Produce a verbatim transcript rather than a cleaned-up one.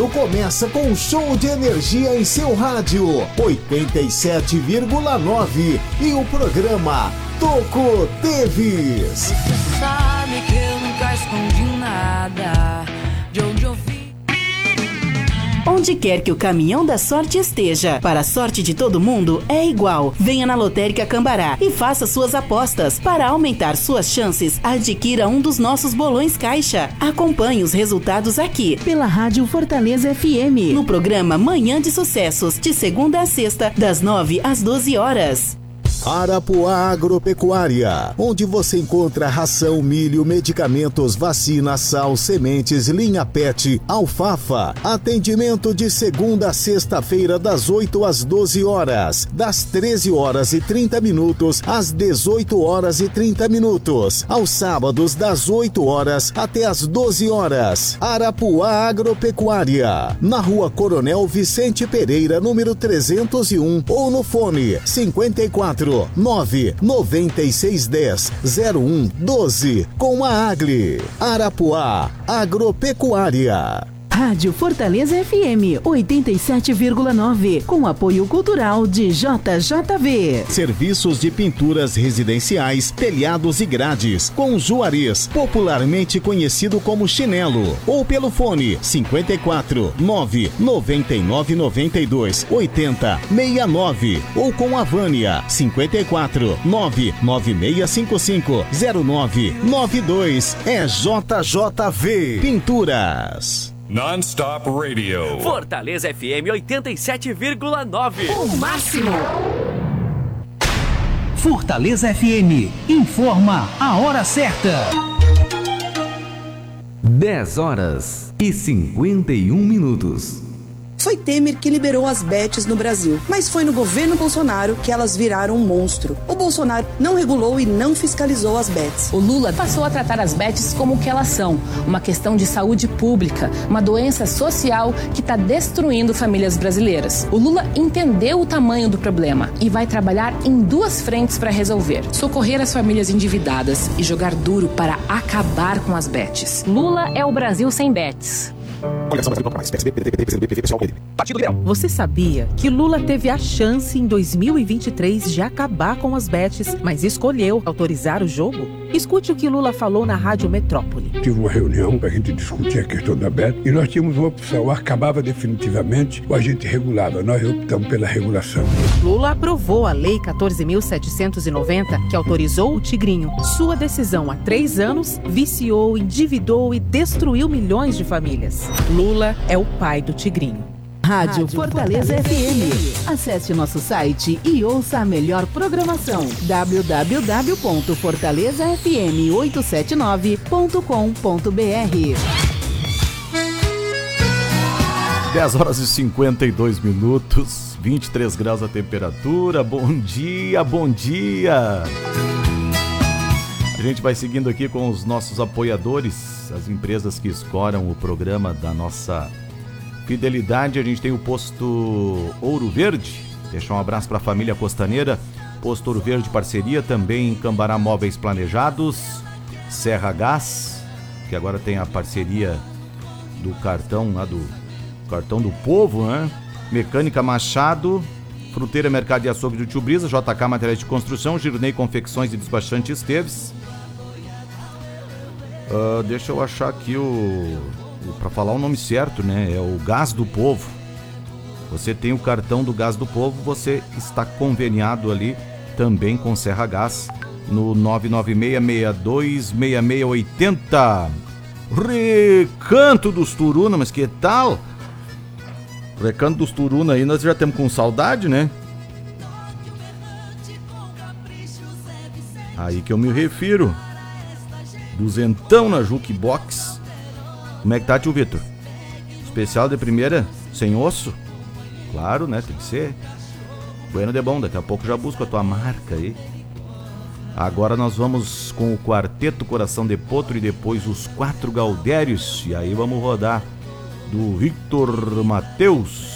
Começa com um show de energia em seu rádio oitenta e sete vírgula nove e o programa Toco Teves. Você sabe que eu nunca escondi nada de onde eu vim. Onde quer que o caminhão da sorte esteja, para a sorte de todo mundo é igual. Venha na Lotérica Cambará e faça suas apostas. Para aumentar suas chances, adquira um dos nossos bolões caixa. Acompanhe os resultados aqui, pela Rádio Fortaleza F M, no programa Manhã de Sucessos, de segunda a sexta, das nove às doze horas. Arapuá Agropecuária, onde você encontra ração, milho, medicamentos, vacina, sal, sementes, linha pet, alfafa. Atendimento de segunda a sexta-feira das oito às doze horas, das treze horas e trinta minutos às dezoito horas e trinta minutos, aos sábados das oito horas até as doze horas. Arapuá Agropecuária, na Rua Coronel Vicente Pereira, número trezentos e um, ou no fone cinquenta e quatro nove noventa e seis dez zero um doze, com a Agli. Arapuá Agropecuária. Rádio Fortaleza F M oitenta e sete vírgula nove, com apoio cultural de J J V. Serviços de pinturas residenciais, telhados e grades, com Juarez, popularmente conhecido como Chinelo, ou pelo fone cinquenta e quatro nove noventa e nove noventa e dois oitenta sessenta e nove, ou com a Vânia cinquenta e quatro nove nove seis cinco cinco zero nove nove dois. É J J V Pinturas. Non-Stop Radio. Fortaleza F M oitenta e sete vírgula nove. O máximo. Fortaleza F M informa a hora certa. dez horas e cinquenta e um minutos. Foi Temer que liberou as bets no Brasil, mas foi no governo Bolsonaro que elas viraram um monstro. O Bolsonaro não regulou e não fiscalizou as bets. O Lula passou a tratar as bets como o que elas são, uma questão de saúde pública, uma doença social que está destruindo famílias brasileiras. O Lula entendeu o tamanho do problema e vai trabalhar em duas frentes para resolver: socorrer as famílias endividadas e jogar duro para acabar com as bets. Lula é o Brasil sem bets. Você sabia que Lula teve a chance em dois mil e vinte e três de acabar com as bets, mas escolheu autorizar o jogo? Escute o que Lula falou na Rádio Metrópole. Tive uma reunião para a gente discutir a questão da bet e nós tínhamos uma opção: ou acabava definitivamente ou a gente regulava. Nós optamos pela regulação. Lula aprovou a Lei quatorze mil setecentos e noventa, que autorizou o Tigrinho. Sua decisão há três anos viciou, endividou e destruiu milhões de famílias. Lula é o pai do Tigrinho. Rádio, Rádio Fortaleza, Fortaleza F M. Acesse o nosso site e ouça a melhor programação. w w w ponto fortaleza f m oito sete nove ponto com ponto b r. dez horas e cinquenta e dois minutos, vinte e três graus a temperatura. Bom dia, bom dia. A gente vai seguindo aqui com os nossos apoiadores, as empresas que escoram o programa da nossa fidelidade. A gente tem o Posto Ouro Verde. Deixa um abraço para a família Costaneira. Posto Ouro Verde parceria, também em Cambará Móveis Planejados, Serra Gás, que agora tem a parceria do cartão lá do cartão do povo, né? Mecânica Machado, Fruteira Mercado e Açougue do Tio Brisa, J K Materiais de Construção, Girnei Confecções e Despachante Esteves. Uh, deixa eu achar aqui o, o para falar o nome certo, né? É o Gás do Povo. Você tem o cartão do Gás do Povo, você está conveniado ali também com Serra Gás no nove nove seis seis dois seis seis oito zero. Recanto dos Turuna, mas que tal? Recanto dos Turuna aí nós já temos com saudade, né? Aí que eu me refiro. Duzentão na Jukebox. Como é que tá, tio Vitor? Especial de primeira, sem osso? Claro, né? Tem que ser. Bueno de bom, daqui a pouco já busco a tua marca aí. Agora nós vamos com o Quarteto Coração de Potro e depois os Quatro Gaudérios. E aí vamos rodar do Victor Mateus.